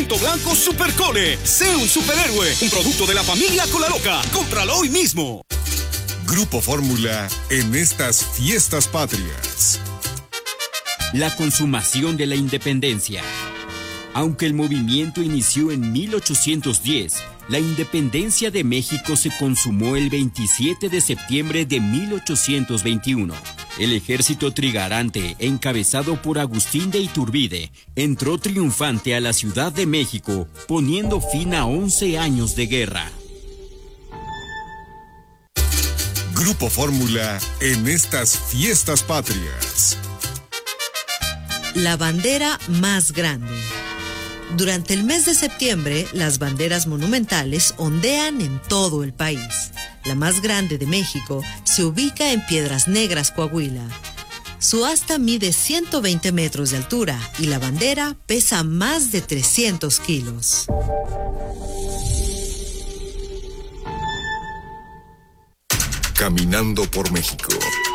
Punto Blanco Supercole. Sé un superhéroe. Un producto de la familia Cola Loca. Cómpralo hoy mismo. Grupo Fórmula en estas fiestas patrias. La consumación de la independencia. Aunque el movimiento inició en 1810, la independencia de México se consumó el 27 de septiembre de 1821. El ejército trigarante, encabezado por Agustín de Iturbide, entró triunfante a la Ciudad de México, poniendo fin a 11 años de guerra. Grupo Fórmula en estas fiestas patrias. La bandera más grande. Durante el mes de septiembre, las banderas monumentales ondean en todo el país. La más grande de México se ubica en Piedras Negras, Coahuila. Su asta mide 120 metros de altura y la bandera pesa más de 300 kilos. Caminando por México.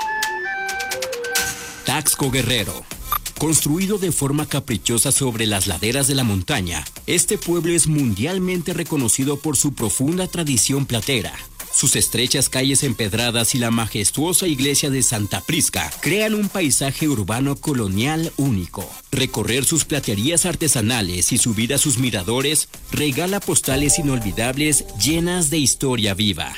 Taxco Guerrero. Construido de forma caprichosa sobre las laderas de la montaña, este pueblo es mundialmente reconocido por su profunda tradición platera. Sus estrechas calles empedradas y la majestuosa iglesia de Santa Prisca crean un paisaje urbano colonial único. Recorrer sus platerías artesanales y subir a sus miradores regala postales inolvidables llenas de historia viva.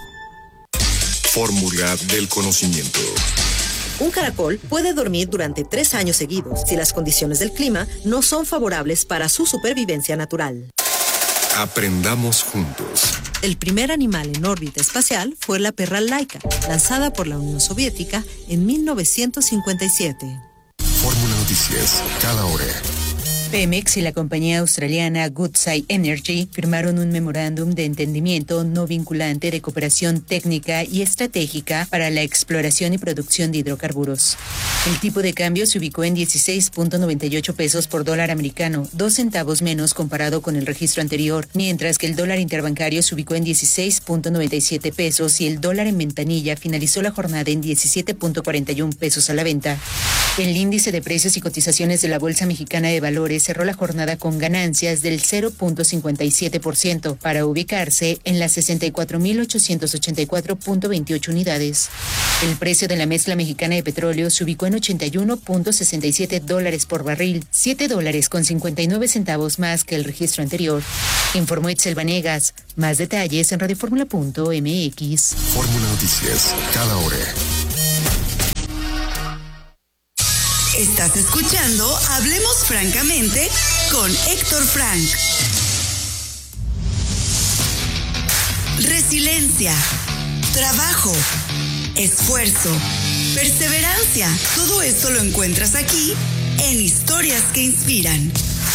Fórmula del conocimiento. Un caracol puede dormir durante 3 años seguidos si las condiciones del clima no son favorables para su supervivencia natural. Aprendamos juntos. El primer animal en órbita espacial fue la perra Laika, lanzada por la Unión Soviética en 1957. Fórmula Noticias, cada hora. Pemex y la compañía australiana Woodside Energy firmaron un memorándum de entendimiento no vinculante de cooperación técnica y estratégica para la exploración y producción de hidrocarburos. El tipo de cambio se ubicó en 16.98 pesos por dólar americano, 2 centavos menos comparado con el registro anterior, mientras que el dólar interbancario se ubicó en 16.97 pesos y el dólar en ventanilla finalizó la jornada en 17.41 pesos a la venta. El índice de precios y cotizaciones de la Bolsa Mexicana de Valores cerró la jornada con ganancias del 0.57% para ubicarse en las 64.884.28 unidades. El precio de la mezcla mexicana de petróleo se ubicó en $81.67 por barril, $7.59 más que el registro anterior. Informó Itzel Vanegas. Más detalles en radioformula.mx. Fórmula Noticias, cada hora. Estás escuchando Hablemos Francamente con Héctor Frank. Resiliencia, trabajo, esfuerzo, perseverancia. Todo esto lo encuentras aquí en Historias que Inspiran.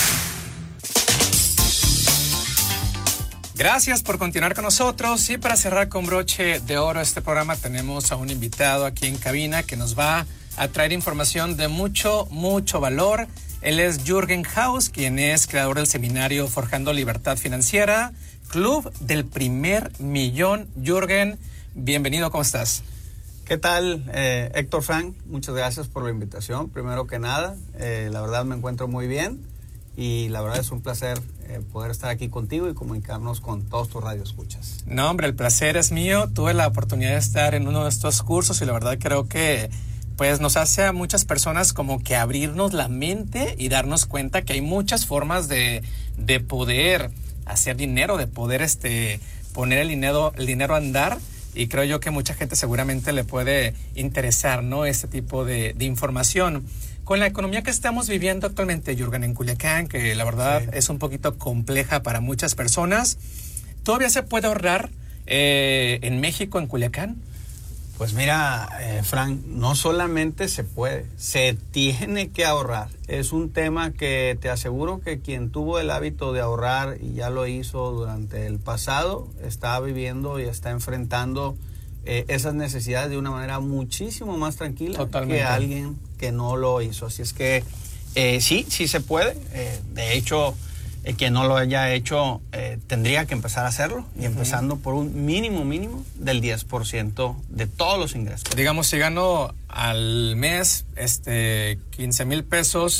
Gracias por continuar con nosotros. Y para cerrar con broche de oro este programa, tenemos a un invitado aquí en cabina que nos va a traer información de mucho valor. Él es Jürgen Haus, quien es creador del seminario Forjando Libertad Financiera, Club del Primer Millón. Jürgen, bienvenido, ¿cómo estás? ¿Qué tal, Héctor Frank? Muchas gracias por la invitación. Primero que nada, la verdad me encuentro muy bien y la verdad es un placer poder estar aquí contigo y comunicarnos con todos tus radioescuchas. No, hombre, el placer es mío. Tuve la oportunidad de estar en uno de estos cursos y la verdad creo que pues nos hace a muchas personas como que abrirnos la mente y darnos cuenta que hay muchas formas de poder hacer dinero, de poder poner el dinero a andar, y creo yo que mucha gente seguramente le puede interesar, ¿no?, este tipo de información. Con la economía que estamos viviendo actualmente, Jürgen, en Culiacán, que la verdad es un poquito compleja para muchas personas, ¿todavía se puede ahorrar en México, en Culiacán? Pues mira, Frank, no solamente se puede, se tiene que ahorrar. Es un tema que te aseguro que quien tuvo el hábito de ahorrar y ya lo hizo durante el pasado, está viviendo y está enfrentando esas necesidades de una manera muchísimo más tranquila. Totalmente. Que alguien que no lo hizo. Así es que sí se puede. De hecho, quien no lo haya hecho tendría que empezar a hacerlo, y empezando por un mínimo del 10% de todos los ingresos. Digamos, si gano al mes 15,000 pesos,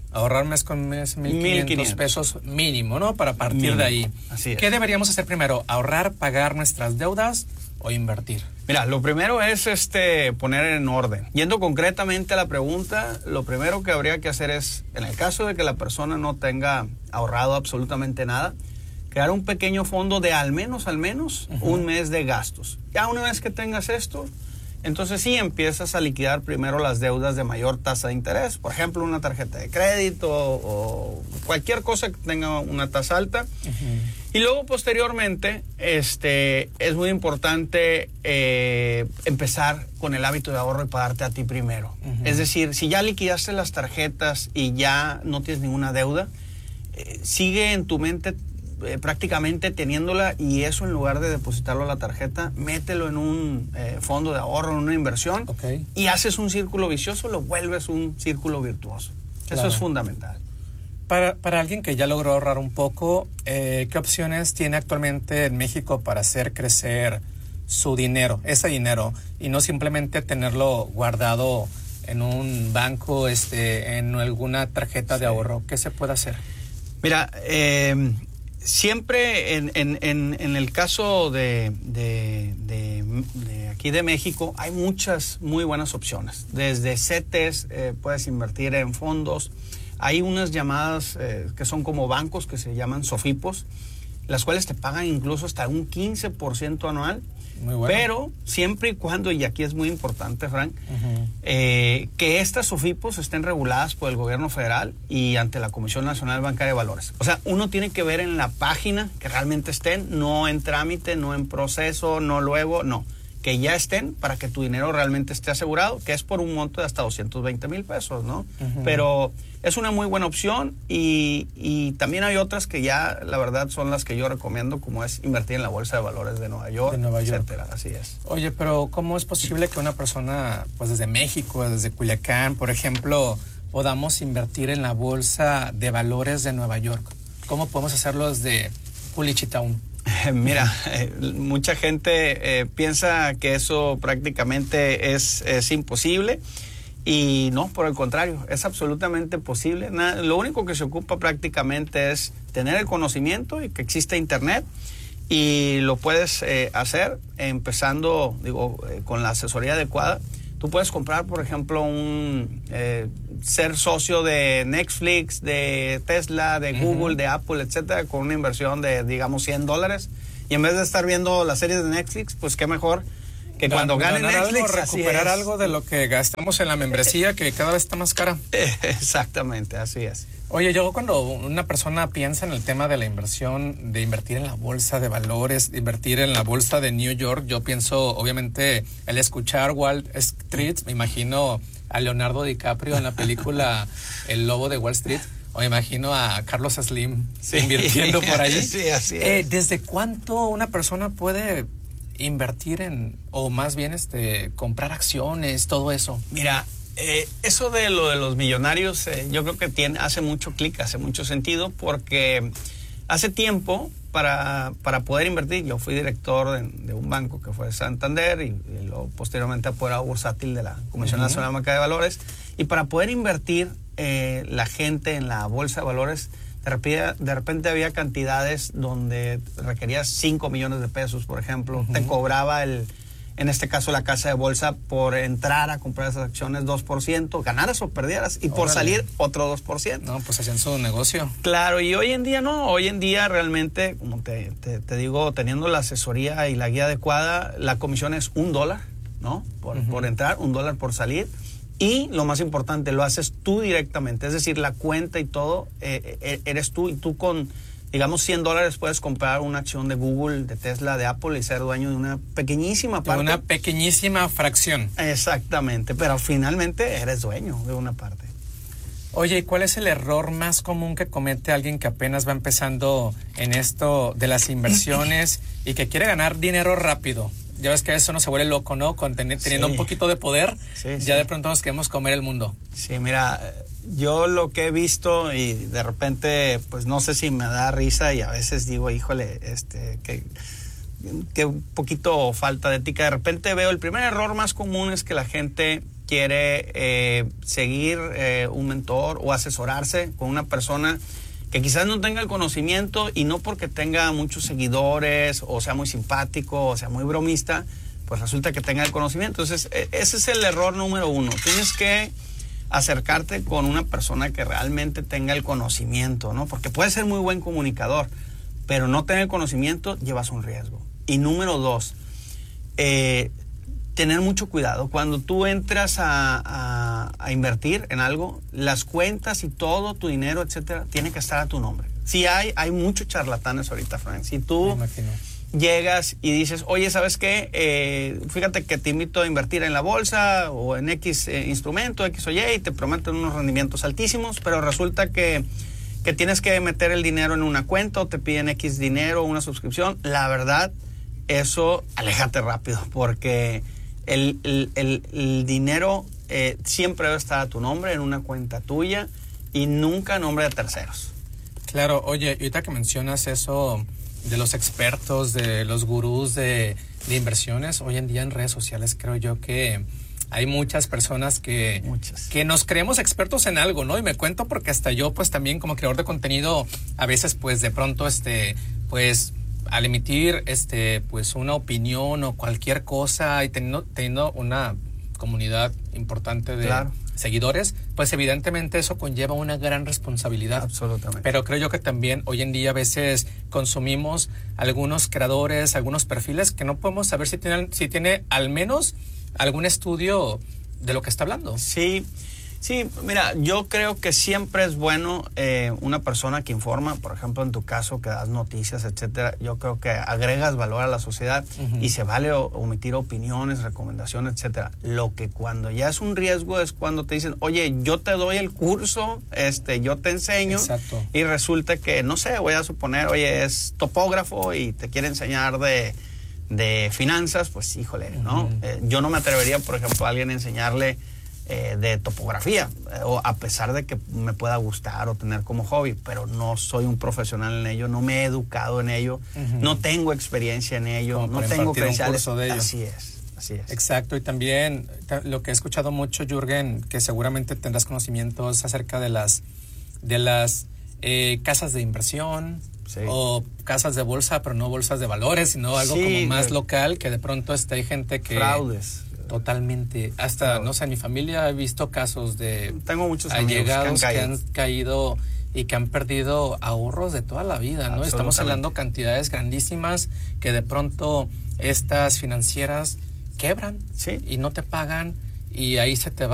Ahorrar mes con mes 1,500 pesos mínimo, ¿no? Para partir mínimo. de ahí. Así es. ¿Qué deberíamos hacer primero? ¿Ahorrar, pagar nuestras deudas o invertir? Mira, lo primero es poner en orden. Yendo concretamente a la pregunta, lo primero que habría que hacer es, en el caso de que la persona no tenga ahorrado absolutamente nada, crear un pequeño fondo de al menos un mes de gastos. Ya una vez que tengas esto, entonces sí empiezas a liquidar primero las deudas de mayor tasa de interés, por ejemplo una tarjeta de crédito o cualquier cosa que tenga una tasa alta. Y luego posteriormente es muy importante empezar con el hábito de ahorro y pagarte a ti primero. Es decir, si ya liquidaste las tarjetas y ya no tienes ninguna deuda, sigue en tu mente prácticamente teniéndola, y eso en lugar de depositarlo a la tarjeta, mételo en un fondo de ahorro, en una inversión, y haces un círculo vicioso, lo vuelves un círculo virtuoso. Claro. Eso es fundamental. Para alguien que ya logró ahorrar un poco, ¿qué opciones tiene actualmente en México para hacer crecer su dinero, ese dinero, y no simplemente tenerlo guardado en un banco, en alguna tarjeta de ahorro? ¿Qué se puede hacer? Mira, siempre en el caso de aquí de México hay muchas muy buenas opciones. Desde CETES puedes invertir en fondos. Hay unas llamadas que son como bancos que se llaman SOFIPOS, las cuales te pagan incluso hasta un 15% anual. Muy bueno. Pero siempre y cuando, y aquí es muy importante, Frank, que estas SOFIPOS estén reguladas por el gobierno federal y ante la Comisión Nacional Bancaria de Valores. O sea, uno tiene que ver en la página que realmente estén, no en trámite, no en proceso, no luego, no. Que ya estén para que tu dinero realmente esté asegurado, que es por un monto de hasta 220,000 pesos, ¿no? Pero es una muy buena opción, y también hay otras que ya, la verdad, son las que yo recomiendo, como es invertir en la Bolsa de Valores de Nueva York, etcétera. Así es. Oye, pero ¿cómo es posible que una persona, pues desde México, desde Culiacán, por ejemplo, podamos invertir en la Bolsa de Valores de Nueva York? ¿Cómo podemos hacerlo desde Culichitown? Mira, mucha gente piensa que eso prácticamente es imposible, y no, por el contrario, es absolutamente posible. Lo único que se ocupa prácticamente es tener el conocimiento y que existe internet, y lo puedes hacer empezando, con la asesoría adecuada. Tú puedes comprar, por ejemplo, ser socio de Netflix, de Tesla, de Google, de Apple, etcétera, con una inversión de, digamos, $100. Y en vez de estar viendo las series de Netflix, pues qué mejor que cuando gane Netflix, recuperar algo de lo que gastamos en la membresía, que cada vez está más cara. Exactamente, así es. Oye, yo cuando una persona piensa en el tema de la inversión, de invertir en la bolsa de valores, de invertir en la bolsa de New York, yo pienso, obviamente, el escuchar Wall Street, me imagino a Leonardo DiCaprio en la película El Lobo de Wall Street, o me imagino a Carlos Slim invirtiendo por ahí. Sí, así es. ¿Desde cuánto una persona puede invertir o más bien comprar acciones, todo eso? Mira, eso de lo de los millonarios, yo creo que hace mucho clic, hace mucho sentido, porque hace tiempo, para poder invertir, yo fui director de un banco que fue Santander, y luego posteriormente apoderado bursátil de la Comisión Nacional Bancaria de Valores, y para poder invertir la gente en la bolsa de valores, de repente había cantidades donde requerías 5 millones de pesos, por ejemplo. Te cobraba en este caso la casa de bolsa, por entrar a comprar esas acciones 2%, ganaras o perdieras, y por salir otro 2%. No, pues hacían su negocio. Claro, y hoy en día no, hoy en día realmente, como te digo, teniendo la asesoría y la guía adecuada, la comisión es $1, ¿no? Por entrar, $1 por salir. Y lo más importante, lo haces tú directamente, es decir, la cuenta y todo, eres tú, y tú con, digamos, $100 puedes comprar una acción de Google, de Tesla, de Apple, y ser dueño de una pequeñísima parte. De una pequeñísima fracción. Exactamente, pero finalmente eres dueño de una parte. Oye, ¿y cuál es el error más común que comete alguien que apenas va empezando en esto de las inversiones y que quiere ganar dinero rápido? Ya ves que eso no se vuelve loco, ¿no? Teniendo un poquito de poder, ya de pronto nos queremos comer el mundo. Sí, mira, yo lo que he visto, y de repente, pues no sé si me da risa, y a veces digo, híjole, que un poquito falta de ética. De repente veo, el primer error más común es que la gente quiere seguir un mentor o asesorarse con una persona que quizás no tenga el conocimiento, y no porque tenga muchos seguidores o sea muy simpático o sea muy bromista, pues resulta que tenga el conocimiento. Entonces, ese es el error número 1. Tienes que acercarte con una persona que realmente tenga el conocimiento, ¿no? Porque puede ser muy buen comunicador, pero no tener el conocimiento, llevas un riesgo. Y número 2, tener mucho cuidado. Cuando tú entras a invertir en algo, las cuentas y todo, tu dinero, etcétera, tiene que estar a tu nombre. Sí, hay muchos charlatanes ahorita, Frank. Si tú llegas y dices, oye, ¿sabes qué? Fíjate que te invito a invertir en la bolsa o en X instrumento, X o Y, y te prometen unos rendimientos altísimos, pero resulta que tienes que meter el dinero en una cuenta o te piden X dinero o una suscripción. La verdad, eso, aléjate rápido, porque el dinero siempre debe estar a tu nombre, en una cuenta tuya, y nunca a nombre de terceros. Claro, oye, ahorita que mencionas eso de los expertos, de los gurús de inversiones, hoy en día en redes sociales creo yo que hay muchas personas que nos creemos expertos en algo, ¿no? Y me cuento porque hasta yo, pues también como creador de contenido, a veces pues de pronto, pues al emitir pues una opinión o cualquier cosa y teniendo una comunidad importante de seguidores, pues evidentemente eso conlleva una gran responsabilidad. Absolutamente. Pero creo yo que también hoy en día a veces consumimos algunos creadores, algunos perfiles que no podemos saber si tiene al menos algún estudio de lo que está hablando. Sí, mira, yo creo que siempre es bueno una persona que informa, por ejemplo, en tu caso, que das noticias, etcétera. Yo creo que agregas valor a la sociedad y se vale omitir opiniones, recomendaciones, etcétera. Lo que cuando ya es un riesgo es cuando te dicen, oye, yo te doy el curso, yo te enseño. Exacto. Y resulta que, no sé, voy a suponer, oye, es topógrafo y te quiere enseñar de finanzas, pues híjole, ¿no? Yo no me atrevería, por ejemplo, a alguien a enseñarle de topografía, o a pesar de que me pueda gustar o tener como hobby, pero no soy un profesional en ello, no me he educado en ello, no tengo experiencia en ello, no tengo credenciales. Un curso de ello. Así es. Exacto, y también lo que he escuchado mucho, Jürgen, que seguramente tendrás conocimientos acerca de las casas de inversión. Sí. O casas de bolsa, pero no bolsas de valores, sino algo como más local, que de pronto hay gente que... Fraudes. Totalmente. Hasta, no sé, en mi familia he visto casos de... Tengo muchos allegados que han caído y que han perdido ahorros de toda la vida, ¿no? Estamos hablando cantidades grandísimas que de pronto estas financieras quebran y no te pagan, y ahí se te va